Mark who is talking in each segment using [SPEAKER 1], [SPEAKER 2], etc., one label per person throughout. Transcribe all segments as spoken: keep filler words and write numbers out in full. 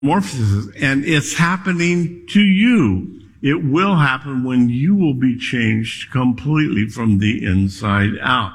[SPEAKER 1] metamorphosis, and it's happening to you. It will happen when you will be changed completely from the inside out.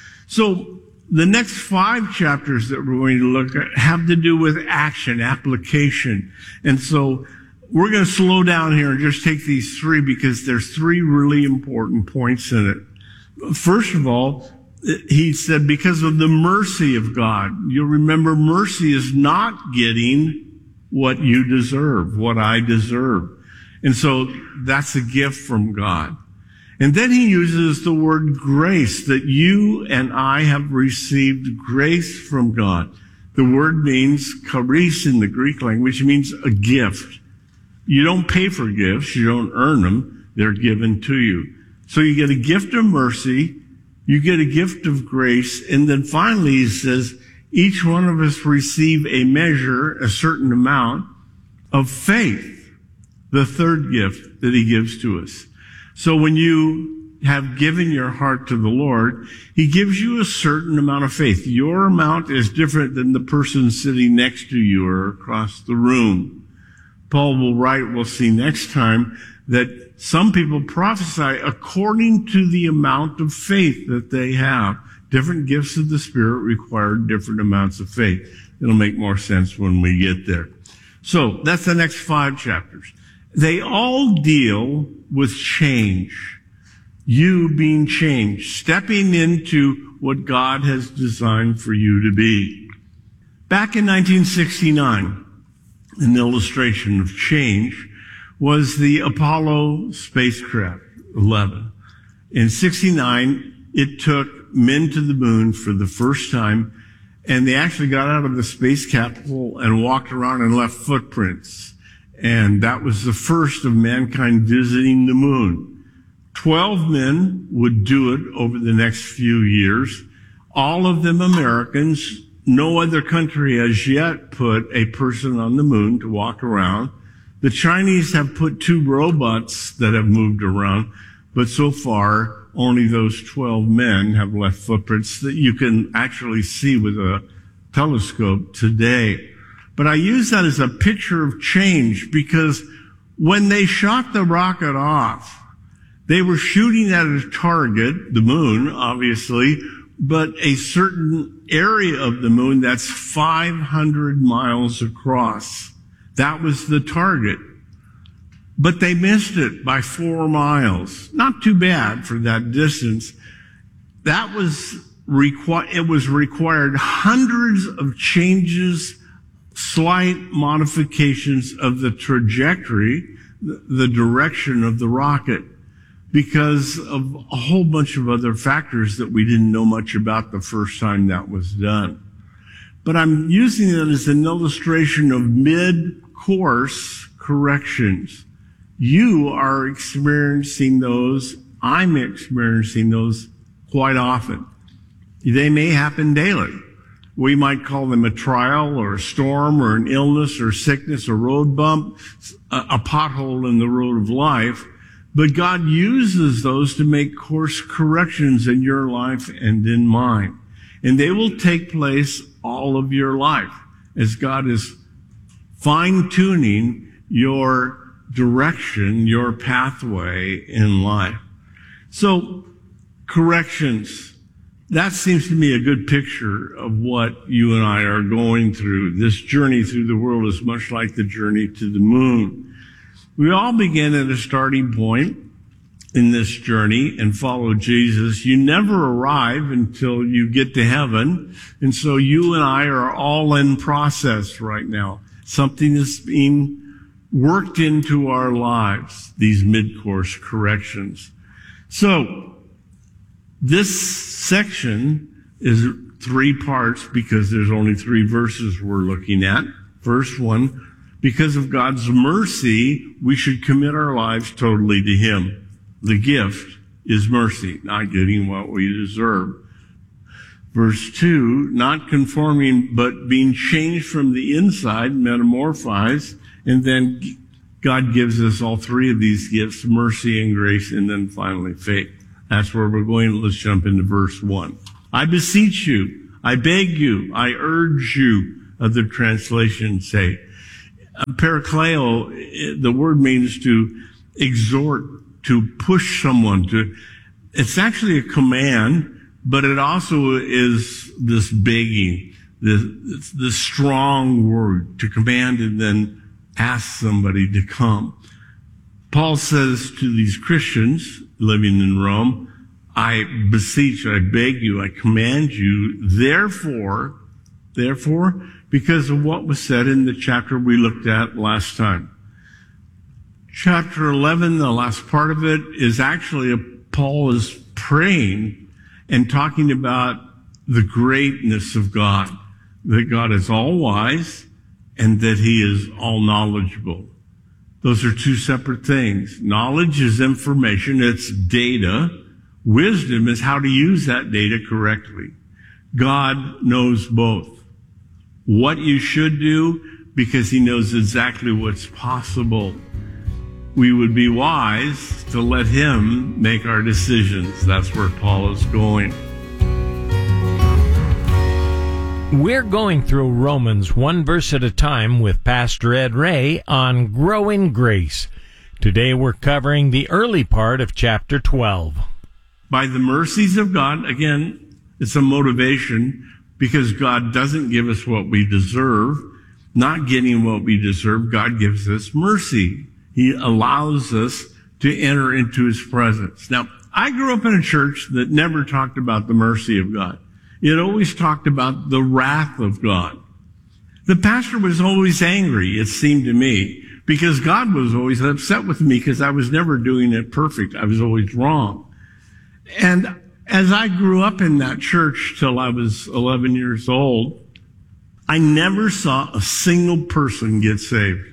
[SPEAKER 1] So the next five chapters that we're going to look at have to do with action, application. And so we're going to slow down here and just take these three because there's three really important points in it. First of all, he said, because of the mercy of God. You'll remember mercy is not getting what you deserve, what I deserve. And so that's a gift from God. And then he uses the word grace, that you and I have received grace from God. The word means charis in the Greek language, means a gift. You don't pay for gifts. You don't earn them. They're given to you. So you get a gift of mercy. You get a gift of grace. And then finally he says, each one of us receive a measure, a certain amount of faith. The third gift that he gives to us. So when you have given your heart to the Lord, he gives you a certain amount of faith. Your amount is different than the person sitting next to you or across the room. Paul will write, we'll see next time, that some people prophesy according to the amount of faith that they have. Different gifts of the Spirit require different amounts of faith. It'll make more sense when we get there. So that's the next five chapters. They all deal with change. You being changed, stepping into what God has designed for you to be. Back in nineteen sixty-nine, an illustration of change was the Apollo spacecraft eleven. In sixty-nine, it took men to the moon for the first time, and they actually got out of the space capsule and walked around and left footprints. And that was the first of mankind visiting the moon. Twelve men would do it over the next few years. All of them Americans. No other country has yet put a person on the moon to walk around. The Chinese have put two robots that have moved around, but so far only those twelve men have left footprints that you can actually see with a telescope today. But I use that as a picture of change because when they shot the rocket off, they were shooting at a target, the moon, obviously, but a certain area of the moon that's five hundred miles across. That was the target. But they missed it by four miles. Not too bad for that distance. That was required, it was required hundreds of changes, slight modifications of the trajectory, the direction of the rocket, because of a whole bunch of other factors that we didn't know much about the first time that was done. But I'm using it as an illustration of mid-course corrections. You are experiencing those. I'm experiencing those quite often. They may happen daily. We might call them a trial or a storm or an illness or sickness, a road bump, a, a pothole in the road of life. But God uses those to make course corrections in your life and in mine. And they will take place all of your life as God is fine-tuning your direction, your pathway in life. So, corrections. That seems to me a good picture of what you and I are going through. This journey through the world is much like the journey to the moon. We all begin at a starting point in this journey and follow Jesus. You never arrive until you get to heaven. And so you and I are all in process right now. Something is being worked into our lives, these mid-course corrections. So, this section is three parts because there's only three verses we're looking at. Verse one, because of God's mercy, we should commit our lives totally to Him. The gift is mercy, not getting what we deserve. Verse two, not conforming, but being changed from the inside, metamorphized. And then God gives us all three of these gifts, mercy and grace, and then finally faith. That's where we're going. Let's jump into verse one. I beseech you, I beg you, I urge you, other translations say. Parakleo, the word means to exhort, to push someone to. It's actually a command, but it also is this begging, this, this strong word to command and then ask somebody to come. Paul says to these Christians living in Rome, I beseech, I beg you, I command you, therefore, therefore, because of what was said in the chapter we looked at last time. Chapter eleven, the last part of it, is actually a, Paul is praying and talking about the greatness of God, that God is all wise and that he is all knowledgeable. Those are two separate things. Knowledge is information, it's data. Wisdom is how to use that data correctly. God knows both. What you should do, because he knows exactly what's possible. We would be wise to let him make our decisions. That's where Paul is going.
[SPEAKER 2] We're going through Romans one verse at a time with Pastor Ed Ray on Growing Grace. Today we're covering the early part of chapter twelve.
[SPEAKER 1] By the mercies of God, again, it's a motivation because God doesn't give us what we deserve. Not getting what we deserve, God gives us mercy. He allows us to enter into his presence. Now, I grew up in a church that never talked about the mercy of God. It always talked about the wrath of God. The pastor was always angry, it seemed to me, because God was always upset with me because I was never doing it perfect. I was always wrong. And as I grew up in that church till I was eleven years old, I never saw a single person get saved.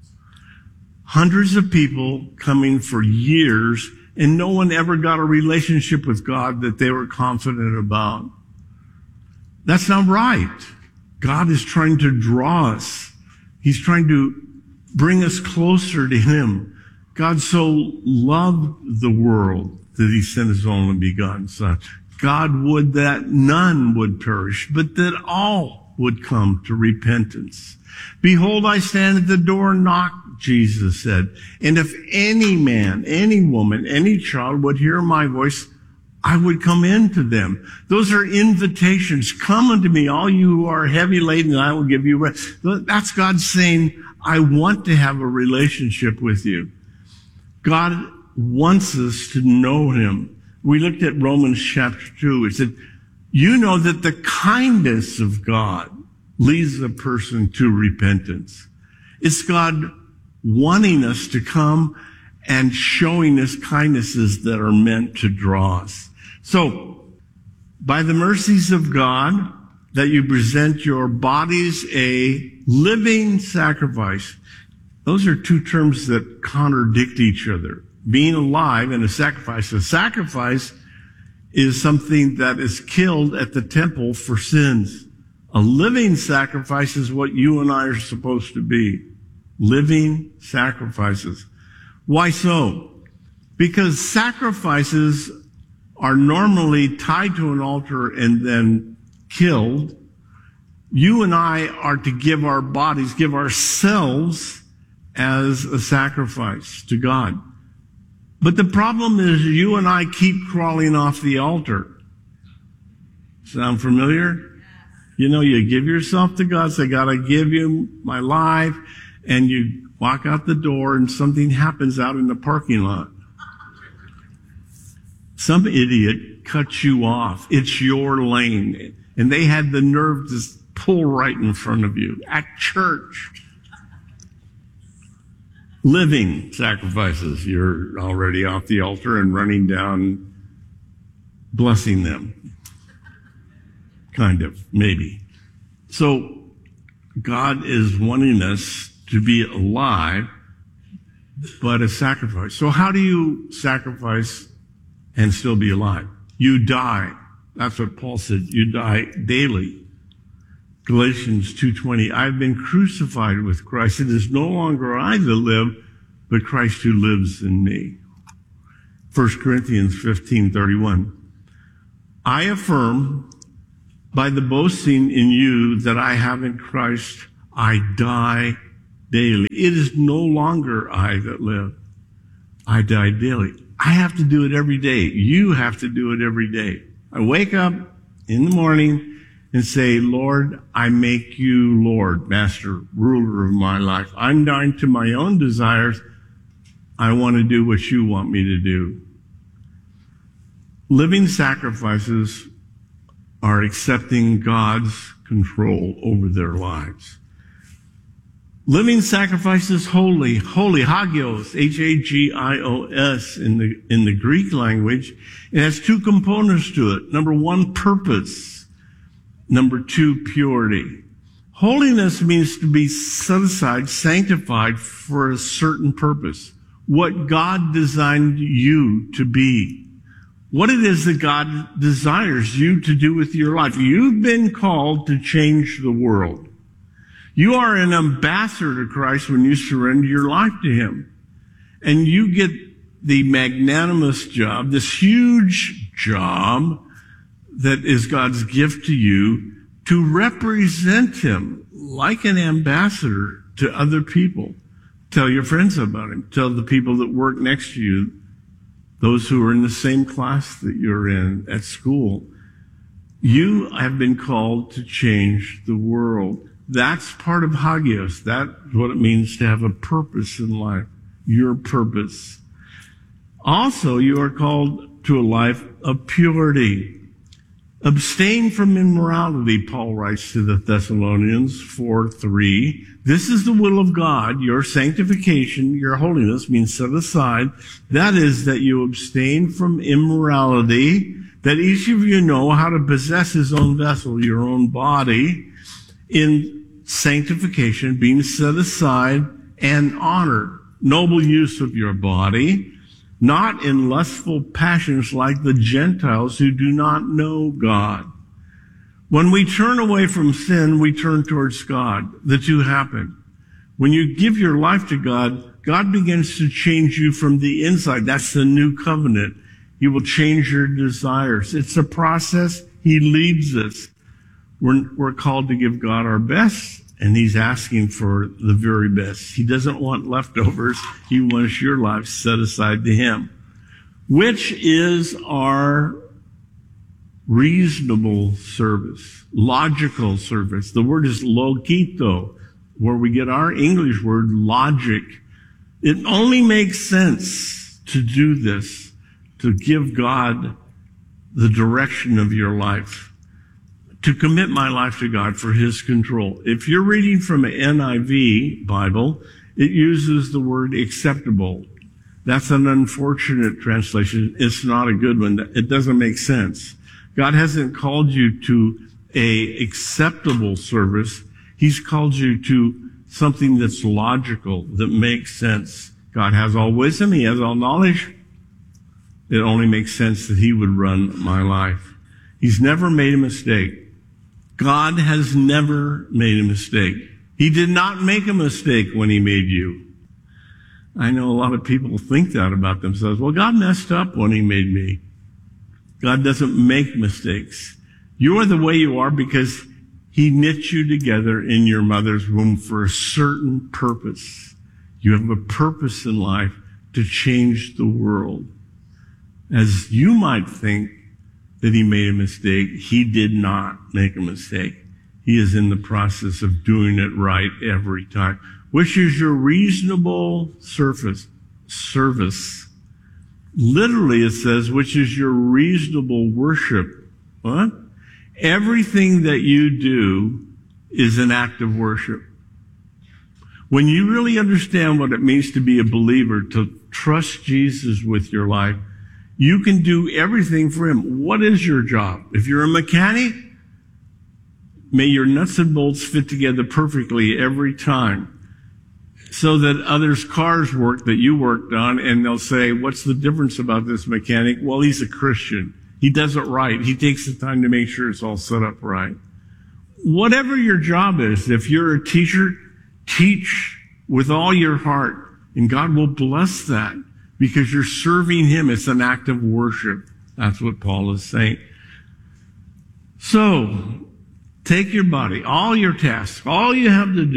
[SPEAKER 1] Hundreds of people coming for years, and no one ever got a relationship with God that they were confident about. That's not right. God is trying to draw us. He's trying to bring us closer to him. God so loved the world that he sent his only begotten Son. God would that none would perish, but that all would come to repentance. Behold, I stand at the door and knock, Jesus said. And if any man, any woman, any child would hear my voice, I would come into them. Those are invitations. Come unto me, all you who are heavy laden, and I will give you rest. That's God saying, I want to have a relationship with you. God wants us to know him. We looked at Romans chapter two. It said, you know that the kindness of God leads a person to repentance. It's God wanting us to come and showing us kindnesses that are meant to draw us. So, by the mercies of God, that you present your bodies a living sacrifice. Those are two terms that contradict each other. Being alive and a sacrifice. A sacrifice is something that is killed at the temple for sins. A living sacrifice is what you and I are supposed to be. Living sacrifices. Why so? Because sacrifices are normally tied to an altar and then killed. You and I are to give our bodies, give ourselves as a sacrifice to God. But the problem is you and I keep crawling off the altar. Sound familiar? You know, you give yourself to God, say, God, I give you my life, and you walk out the door and something happens out in the parking lot. Some idiot cuts you off. It's your lane. And they had the nerve to pull right in front of you at church. Living sacrifices. You're already off the altar and running down, blessing them. Kind of, maybe. So, God is wanting us to be alive, but a sacrifice. So how do you sacrifice and still be alive? You die. That's what Paul said. You die daily. Galatians two twenty, I've been crucified with Christ. It is no longer I that live, but Christ who lives in me. First Corinthians fifteen thirty-one, I affirm by the boasting in you that I have in Christ, I die daily. It is no longer I that live. I die daily. I have to do it every day. You have to do it every day. I wake up in the morning and say, Lord, I make you Lord, master, ruler of my life. I'm dying to my own desires. I want to do what you want me to do. Living sacrifices are accepting God's control over their lives. Living sacrifice is holy, holy, hagios, H A G I O S in the, in the Greek language. It has two components to it. Number one, purpose. Number two, purity. Holiness means to be set aside, sanctified for a certain purpose. What God designed you to be. What it is that God desires you to do with your life. You've been called to change the world. You are an ambassador to Christ when you surrender your life to Him. And you get the magnanimous job, this huge job that is God's gift to you to represent Him like an ambassador to other people. Tell your friends about Him. Tell the people that work next to you, those who are in the same class that you're in at school. You have been called to change the world. That's part of hagios. That's what it means to have a purpose in life. Your purpose. Also, you are called to a life of purity. Abstain from immorality, Paul writes to the Thessalonians four three. This is the will of God, your sanctification, your holiness means set aside. That is that you abstain from immorality, that each of you know how to possess his own vessel, your own body, in sanctification, being set aside, and honor, noble use of your body, not in lustful passions like the Gentiles who do not know God. When we turn away from sin, we turn towards God. The two happen. When you give your life to God, God begins to change you from the inside. That's the new covenant. He will change your desires. It's a process. He leads us. We're, we're called to give God our best, and He's asking for the very best. He doesn't want leftovers. He wants your life set aside to Him, which is our reasonable service, logical service. The word is logito, where we get our English word logic. It only makes sense to do this, to give God the direction of your life, to commit my life to God for His control. If you're reading from an N I V Bible, it uses the word acceptable. That's an unfortunate translation. It's not a good one. It doesn't make sense. God hasn't called you to a acceptable service. He's called you to something that's logical, that makes sense. God has all wisdom. He has all knowledge. It only makes sense that He would run my life. He's never made a mistake. God has never made a mistake. He did not make a mistake when He made you. I know a lot of people think that about themselves. Well, God messed up when He made me. God doesn't make mistakes. You are the way you are because He knit you together in your mother's womb for a certain purpose. You have a purpose in life to change the world. As you might think that He made a mistake, He did not make a mistake. He is in the process of doing it right every time, which is your reasonable service. Service. Literally, it says, which is your reasonable worship. What? Everything that you do is an act of worship. When you really understand what it means to be a believer, to trust Jesus with your life, you can do everything for Him. What is your job? If you're a mechanic, may your nuts and bolts fit together perfectly every time so that others' cars work that you worked on, and they'll say, what's the difference about this mechanic? Well, he's a Christian. He does it right. He takes the time to make sure it's all set up right. Whatever your job is, if you're a teacher, teach with all your heart, and God will bless that because you're serving Him. It's an act of worship. That's what Paul is saying. So, take your body, all your tasks, all you have to do,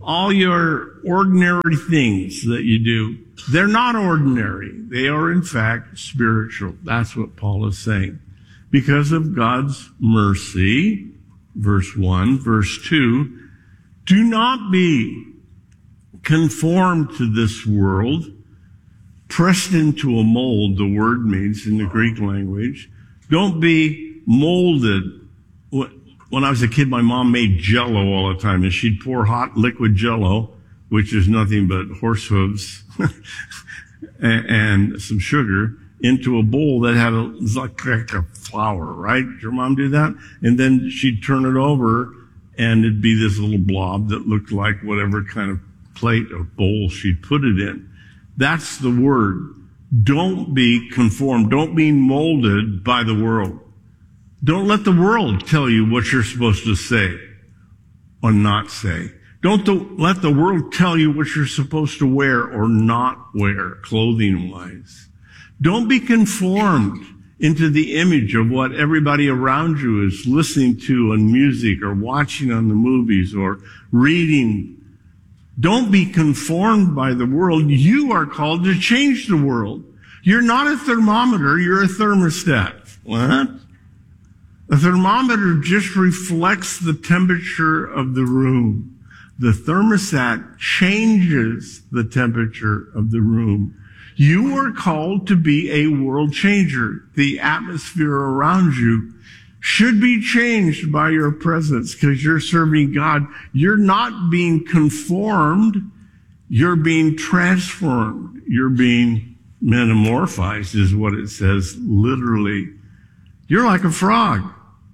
[SPEAKER 1] all your ordinary things that you do, they're not ordinary. They are, in fact, spiritual. That's what Paul is saying. Because of God's mercy, verse one, verse two, do not be conformed to this world, pressed into a mold, the word means in the Greek language. Don't be molded. When I was a kid, my mom made Jell-O all the time, and she'd pour hot liquid Jell-O, which is nothing but horse hooves and, and some sugar, into a bowl that had a, like a flour, right? Did your mom do that? And then she'd turn it over, and it'd be this little blob that looked like whatever kind of plate or bowl she'd put it in. That's the word. Don't be conformed. Don't be molded by the world. Don't let the world tell you what you're supposed to say or not say. Don't the, let the world tell you what you're supposed to wear or not wear, clothing-wise. Don't be conformed into the image of what everybody around you is listening to on music or watching on the movies or reading. Don't be conformed by the world. You are called to change the world. You're not a thermometer, you're a thermostat. What? A thermometer just reflects the temperature of the room. The thermostat changes the temperature of the room. You are called to be a world changer. The atmosphere around you should be changed by your presence because you're serving God. You're not being conformed. You're being transformed. You're being metamorphized is what it says literally. You're like a frog.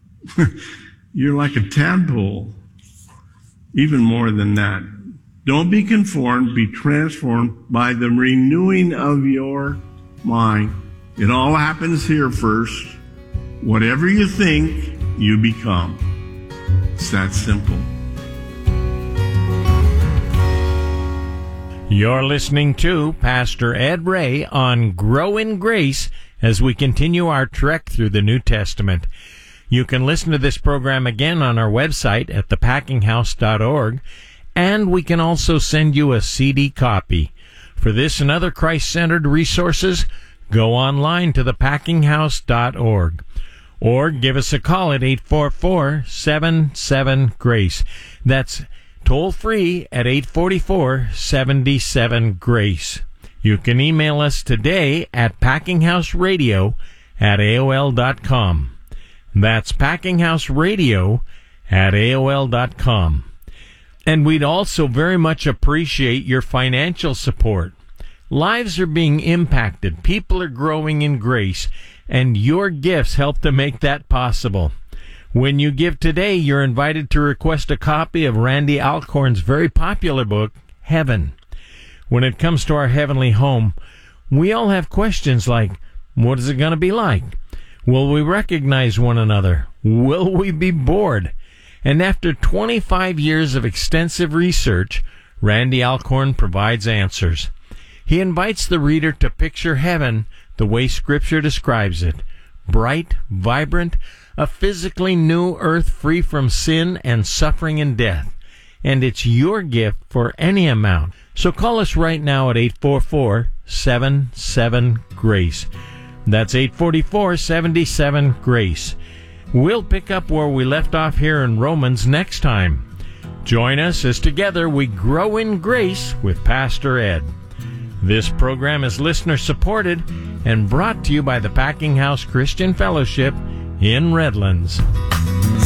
[SPEAKER 1] You're like a tadpole. Even more than that. Don't be conformed, be transformed by the renewing of your mind. It all happens here first. Whatever you think, you become. It's that simple.
[SPEAKER 2] You're listening to Pastor Ed Ray on Grow in Grace as we continue our trek through the New Testament. You can listen to this program again on our website at the packing house dot org, and we can also send you a C D copy. For this and other Christ-centered resources, go online to the packing house dot org or give us a call at eight four four, seven seven, GRACE. That's toll-free at eight four four, seven seven, GRACE. You can email us today at packinghouseradio at A O L dot com. That's packinghouseradio at A O L dot com. And we'd also very much appreciate your financial support. Lives are being impacted. People are growing in grace, and your gifts help to make that possible. When you give today, you're invited to request a copy of Randy Alcorn's very popular book, Heaven. When it comes to our heavenly home, we all have questions like, what is it going to be like? Will we recognize one another? Will we be bored? And after twenty-five years of extensive research, Randy Alcorn provides answers. He invites the reader to picture heaven the way Scripture describes it. Bright, vibrant, a physically new earth free from sin and suffering and death. And it's your gift for any amount. So call us right now at eight four four, seven seven, GRACE. That's eight four four, seven seven, GRACE. We'll pick up where we left off here in Romans next time. Join us as together we grow in grace with Pastor Ed. This program is listener-supported and brought to you by the Packing House Christian Fellowship in Redlands.